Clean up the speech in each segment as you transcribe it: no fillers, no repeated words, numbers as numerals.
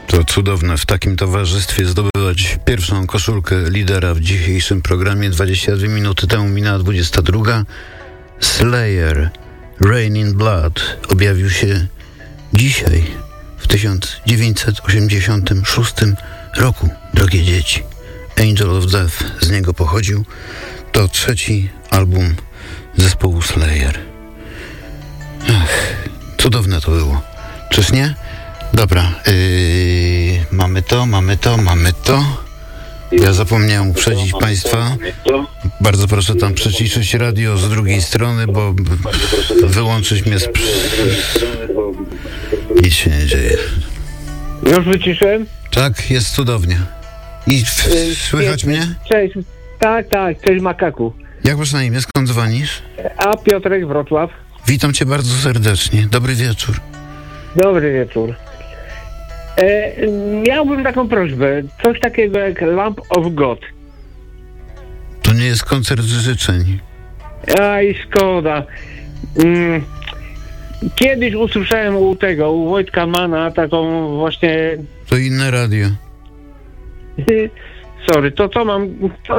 To cudowne w takim towarzystwie zdobywać pierwszą koszulkę lidera w dzisiejszym programie. 22 minuty temu minęła 22. Slayer, Rain in Blood objawił się dzisiaj, w 1986 roku, drogie dzieci. Angel of Death z niego pochodził. To trzeci album zespołu Slayer. Ach, cudowne to było. Czyż nie? Dobra, mamy to. Ja zapomniałem uprzedzić Państwa. Bardzo proszę tam przyciszyć radio z drugiej strony, bo wyłączyć mnie z... Nic się nie dzieje. Już wyciszyłem? Tak, jest cudownie. I słychać mnie? Cześć, tak, cześć Makaku. Jak masz na imię? Skąd dzwonisz? A Piotrek, Wrocław. Witam cię bardzo serdecznie. Dobry wieczór. Dobry wieczór. Miałbym taką prośbę. Coś takiego jak Lamp of God. To nie jest koncert życzeń. Aj, szkoda. Kiedyś usłyszałem u Wojtka Mana taką właśnie... To inne radio. Sorry, to co mam...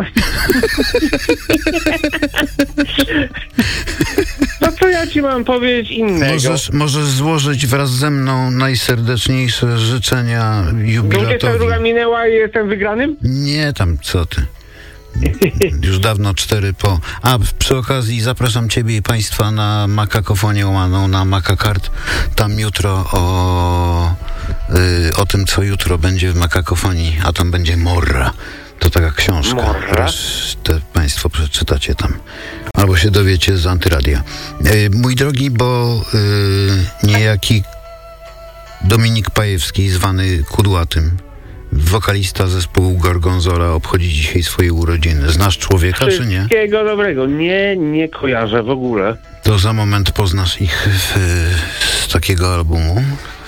To co ja ci mam powiedzieć innego? Możesz złożyć wraz ze mną najserdeczniejsze życzenia jubilatowi. 22 minęła i jestem wygranym? Nie, tam co ty. Już dawno 4 po. A przy okazji zapraszam ciebie i państwa na Makakofonię łamaną, na Makakart. Tam jutro o tym, co jutro będzie w Makakofonii, a tam będzie Morra. To taka książka. Resztę państwo przeczytacie tam. Albo się dowiecie z Antyradia. Mój drogi, bo niejaki Dominik Pajewski, zwany Kudłatym, wokalista zespołu Gorgonzola, obchodzi dzisiaj swoje urodziny. Znasz człowieka, czy nie? Wszystkiego dobrego. Nie kojarzę w ogóle. To za moment poznasz ich z takiego albumu.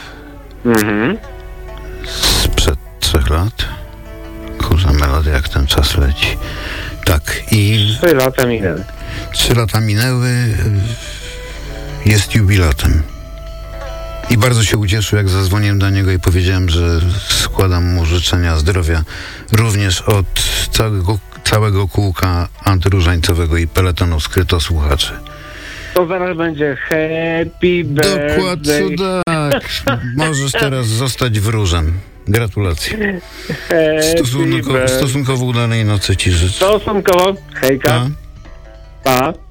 Sprzed 3 lat. Kurza melodia, jak ten czas leci. Tak, i... 3 lata minęły. 3 lata minęły. Jest jubilatem. I bardzo się ucieszył, jak zadzwoniłem do niego i powiedziałem, że składam mu życzenia zdrowia również od całego kółka antyróżańcowego i peletonu skrytosłuchaczy. To zaraz będzie happy birthday. Dokładnie tak. Możesz teraz zostać wróżem. Gratulacje. Stosunkowo udanej nocy ci życzę. Stosunkowo. Hejka. Pa. Pa.